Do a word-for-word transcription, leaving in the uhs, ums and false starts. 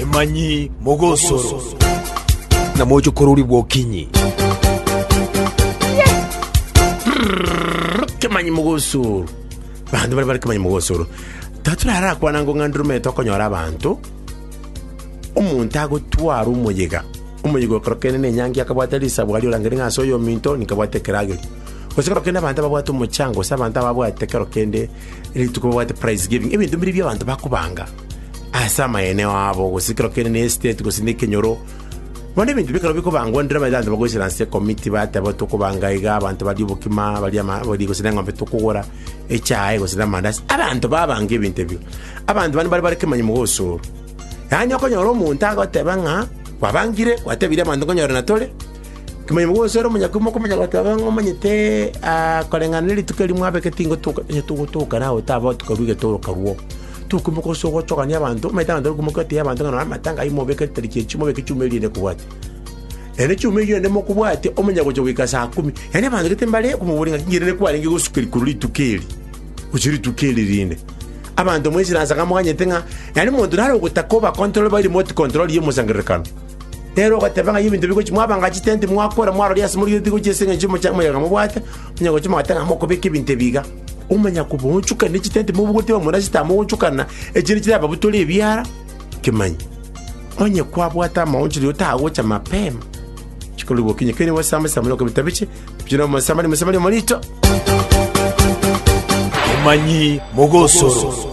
Kemanyi Mogosoro na mojo koruri bwokinyi Kemanyi Mogosoro bantu bari bari Kemanyi Mogosoro taturara kwa nango ngandrume tokonyora abantu umuntu agotwara umuyega umuyego krokene nenyangi akabwatelisa bwali olangere ngaso yo minto nikabwate krageli Kosiko kenda abantu babwate umuchango sabantu babwate krokende ili tukubwate prize giving ibintu biri byo abantu bakubanga asama eneo abo kusikira kene ne estate kusindike nyoro bone bintu bikaro bikubangwa ndira madanda bagosira nse committee bata batokubanga iga abantu bali bukima bali ama bali kusinanga betukugora echaye kusina mandasi abantu babange ibintu byo abantu bani bali bari Kemanyi Mogosoro yanyo ko nyoro umuntu agotebanga wabangire watebire abantu ko nyoro natole Kemanyi Mogosoro munyakumo ko munyagataba ngomanyete akolenganira tukeli mwabeke tingo tuka tuka nawo taba tukabige toro karuo tukumoko sogo chokanya abantu metanda kumokati abantu ngana matanga imobeke tariki chimobeke chumelire kubwate ene chumelire ndemo kubwate omenya gojo wikasa kumi yani abantu getembale kumuburinga ngirene kwaringe gusukiri kuri tukeli ukiri tukeli rinde abantu mwezi naza kamwanye tenga yani muntu naro gutakoba control by remote control yimuzangirekana Tero gatebanga yibintu biko chimwabanga chitente mwakora mwaro lyasi muri ndiko chesenga chimo cyangwa yagamubwate munyago chimo atanga moko bike binte biga umenya kubunchuka n'ikitente mu bugote bamura zitamo unchukana ekiri kiraba butoli ebyara Kemanyi onye kwabwata maunchiri utago cha mapema chikolubo kinye kene wasama samano ko bitabiche byino masama ni masama ni molito Kemanyi Mogosoro.